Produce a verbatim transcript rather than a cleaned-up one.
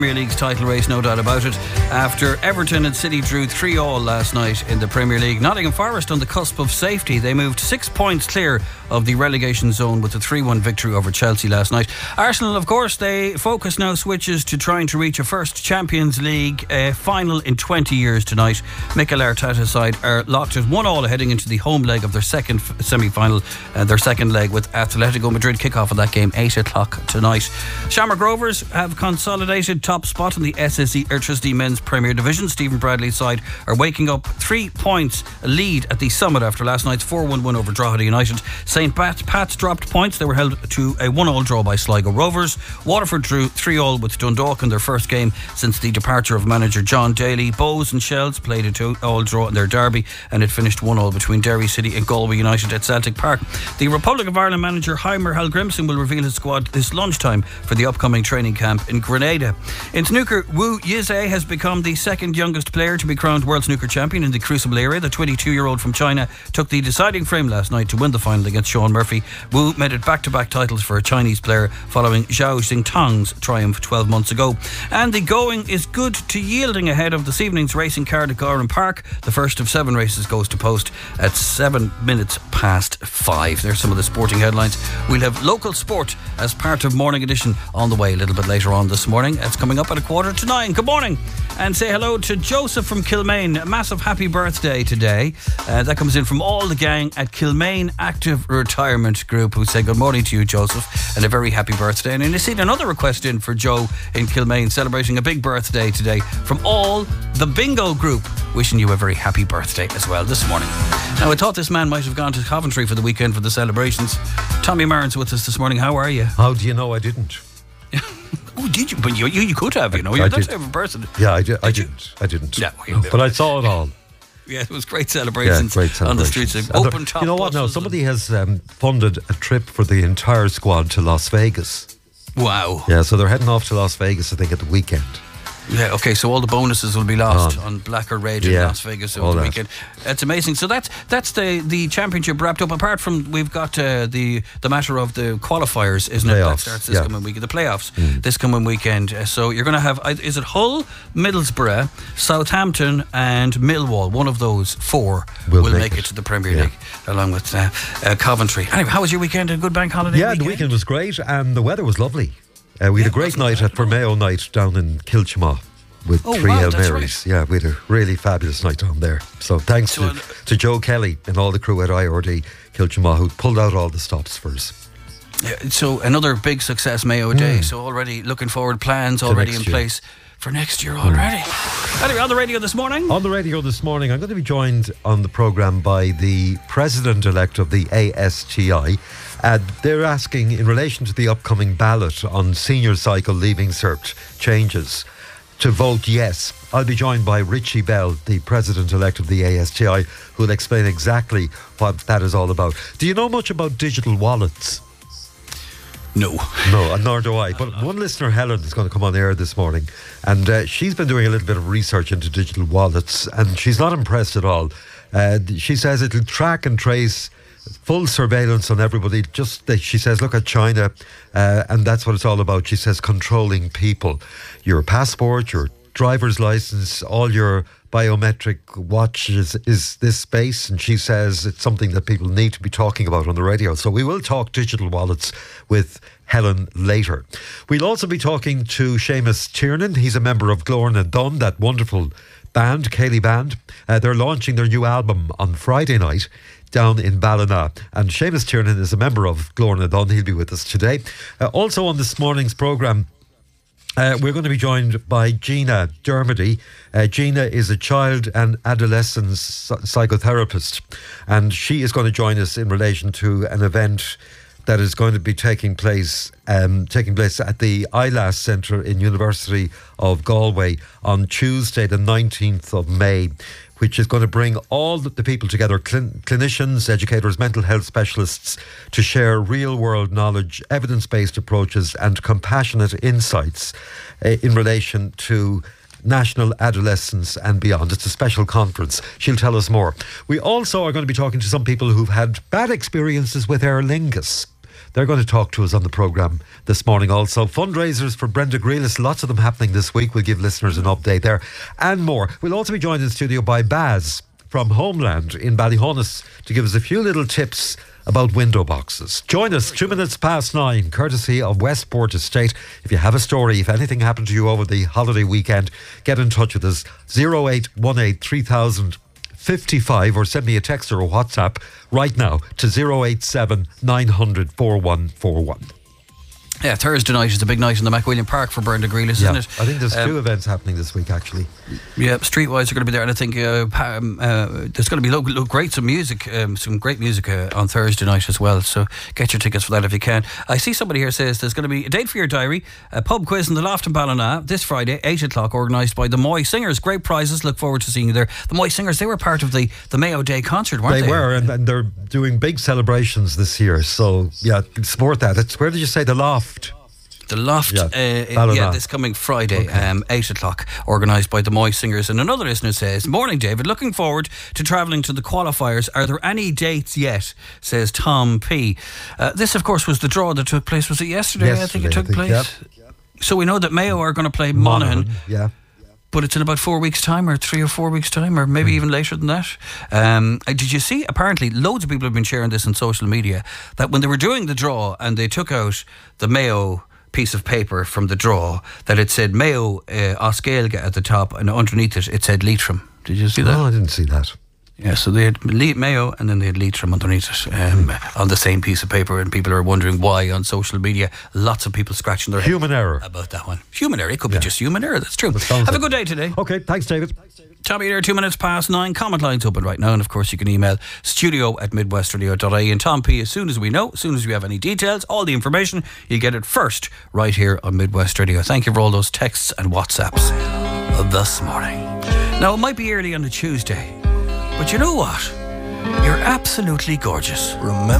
Premier League's title race, no doubt about it. After Everton and City drew three all last night in the Premier League, Nottingham Forest on the cusp of safety. They moved six points clear of the relegation zone with a three one victory over Chelsea last night. Arsenal, of course, they focus now switches to trying to reach a first Champions League uh, final in twenty years tonight. Mikel Arteta's side are locked at one all heading into the home leg of their second f- semi-final, uh, their second leg with Atletico Madrid. Kick-off of that game eight o'clock tonight. Shamrock Rovers have consolidated top spot in the S S E Electricity Men's Premier Division. Stephen Bradley's side are waking up three points lead at the summit after last night's four one win over Drogheda United. Saint Pat, Pat's dropped points. They were held to a one all draw by Sligo Rovers. Waterford drew three all with Dundalk in their first game since the departure of manager John Daly. Bows and Shells played a two all draw in their derby, and it finished one all between Derry City and Galway United at Celtic Park. The Republic of Ireland manager Heimer Hallgrimsson will reveal his squad this lunchtime for the upcoming training camp in Grenada. In snooker, Wu Yizhe has become the second youngest player to be crowned World Snooker Champion in the Crucible area. The twenty-two-year-old from China took the deciding frame last night to win the final against Sean Murphy. Wu made it back-to-back titles for a Chinese player following Zhao Xingtang's triumph twelve months ago. And the going is good to yielding ahead of this evening's racing card at Gowran Park. The first of seven races goes to post at seven minutes past five. There's some of the sporting headlines. We'll have local sport as part of Morning Edition on the way a little bit later on this morning. It's coming up at a quarter to nine. Good morning, and say hello to Joseph from Kilmaine. A massive happy birthday today. Uh, that comes in from all the gang at Kilmaine Active Retirement Group, who say good morning to you, Joseph, and a very happy birthday. And I see another request in for Joe in Kilmaine, celebrating a big birthday today from all the Bingo Group, wishing you a very happy birthday as well this morning. Now, I thought this man might have gone to Coventry for the weekend for the celebrations. Tommy Marrin's with us this morning. How are you? How do you know I didn't? Oh, did you? But you, you, you could have, you know. You're that type of person. Yeah, I, did, I did didn't. I didn't. Yeah, no, but I saw it all. Yeah, it was great celebrations, yeah, great celebrations on the streets. Of open top. You know what? Now somebody has um, funded a trip for the entire squad to Las Vegas. Wow. Yeah, so they're heading off to Las Vegas, I think, at the weekend. Yeah, okay, so all the bonuses will be lost oh. on Black or Red in yeah, Las Vegas over the that. weekend. It's amazing. So that's that's the, the championship wrapped up. Apart from, we've got uh, the the matter of the qualifiers, isn't playoffs, it? That starts this yeah. coming weekend. The playoffs mm. this coming weekend. Uh, so you're going to have, is it Hull, Middlesbrough, Southampton and Millwall? One of those four will will make, make it. it to the Premier yeah. League, along with uh, uh, Coventry. Anyway, how was your weekend? A good bank holiday Yeah, weekend? the weekend was great and the weather was lovely. Uh, we had yeah, a great night at Vermeo night down in Kilchma. With oh, three wow, Hail that's Marys. right. Yeah, we had a really fabulous night down there. So thanks so, to, to Joe Kelly and all the crew at I R D Kilchma who pulled out all the stops for us. Yeah, so another big success, Mayo Day. Mm. So already looking forward, plans already in year. place for next year already. Mm. Anyway, on the radio this morning. On the radio this morning, I'm going to be joined on the programme by the President-elect of the A S T I. Uh, they're asking, in relation to the upcoming ballot on senior cycle leaving cert changes, to vote yes. I'll be joined by Richie Bell, the President-elect of the A S T I, who will explain exactly what that is all about. Do you know much about digital wallets? No. No, nor do I. But one listener, Helen, is going to come on air this morning, and uh, she's been doing a little bit of research into digital wallets, and she's not impressed at all. Uh, she says it'll track and trace full surveillance on everybody. Just, she says, look at China, uh, and that's what it's all about. She says controlling people. Your passport, your driver's license, all your biometric watches is this space, and she says it's something that people need to be talking about on the radio. So we will talk digital wallets with Helen later. We'll also be talking to Seamus Tiernan. He's a member of Glorna Dunn, that wonderful band, Cayley Band. Uh, they're launching their new album on Friday night down in Ballina, and Seamus Tiernan is a member of Glorna Dunn. He'll be with us today. Uh, also on this morning's programme, Uh, we're going to be joined by Gina Dermody. Uh, Gina is a child and adolescent psychotherapist, and she is going to join us in relation to an event that is going to be taking place um, taking place at the I L A S Centre in University of Galway on Tuesday the nineteenth of May, which is going to bring all the people together, clin- clinicians, educators, mental health specialists, to share real-world knowledge, evidence-based approaches and compassionate insights uh, in relation to national adolescence and beyond. It's a special conference. She'll tell us more. We also are going to be talking to some people who've had bad experiences with Aer Lingus. They're going to talk to us on the programme this morning also. Fundraisers for Brenda Grealish, lots of them happening this week. We'll give listeners an update there and more. We'll also be joined in the studio by Baz from Homeland in Ballyhonus to give us a few little tips about window boxes. Join us two minutes past nine, courtesy of Westport Estate. If you have a story, if anything happened to you over the holiday weekend, get in touch with us. oh eight one eight three thousand fifty-five or send me a text or a WhatsApp right now to oh eight seven nine hundred four one four one. Yeah, Thursday night is a big night in the McWilliam Park for Brenda Grealish, isn't yeah, it? I think there's um, two events happening this week, actually. Yeah, Streetwise are going to be there, and I think uh, um, uh, there's going to be lo- lo- great some music, um, some great music uh, on Thursday night as well. So get your tickets for that if you can. I see somebody here says there's going to be a date for your diary, a pub quiz in the Loft in Ballina this Friday, eight o'clock, organised by the Moy Singers. Great prizes. Look forward to seeing you there. The Moy Singers, they were part of the, the Mayo Day concert, weren't they? They were, and, and they're doing big celebrations this year. So yeah, support that. It's, where did you say, the Loft? The Loft, yeah, uh, yeah, this coming Friday, okay. um, eight o'clock, organised by the Moy Singers. And another listener says, morning David, looking forward to travelling to the qualifiers. Are there any dates yet? Says Tom P. Uh, this of course was the draw that took place, was it yesterday? yesterday I think it took think, place. Yep. So we know that Mayo are going to play Monaghan. Monaghan, yeah. But it's in about four weeks' time, or three or four weeks' time, or maybe mm. even later than that. Um, did you see, apparently, loads of people have been sharing this on social media, that when they were doing the draw and they took out the Mayo piece of paper from the draw, that it said Mayo uh, Oscailga at the top, and underneath it it said Leitrim. Did you see that? No, I didn't see that. Yeah, so they had Le- Mayo and then they had Leitrim underneath it um, mm. on the same piece of paper, and people are wondering why on social media. Lots of people scratching their head human error about that one. Human error, it could yeah. be just human error, that's true. Have like a good day today. Okay, thanks David. Tommy there, two minutes past nine. Comment line's open right now, and of course you can email studio at midwestradio dot I E. And Tom P, as soon as we know, as soon as we have any details, all the information, you get it first right here on Midwest Radio. Thank you for all those texts and WhatsApps this morning. Now, it might be early on a Tuesday, but you know what? You're absolutely gorgeous. Remember